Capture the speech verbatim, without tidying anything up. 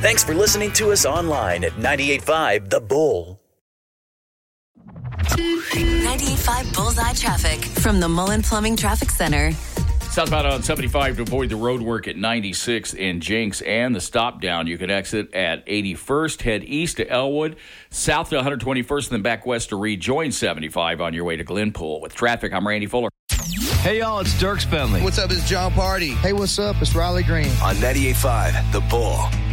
Thanks for listening to us online at ninety-eight point five The Bull. ninety-eight point five Bullseye Traffic from the Mullen Plumbing Traffic Center. Southbound on seventy-five to avoid the road work at ninety-six in Jenks and the stop down. You can exit at eighty-first, head east to Elwood, south to one twenty-first, and then back west to rejoin seventy-five on your way to Glenpool. With traffic, I'm Randy Fuller. Hey, y'all, it's Dirk Spenley. What's up, it's John Party. Hey, what's up? It's Riley Green. On ninety-eight point five The Bull.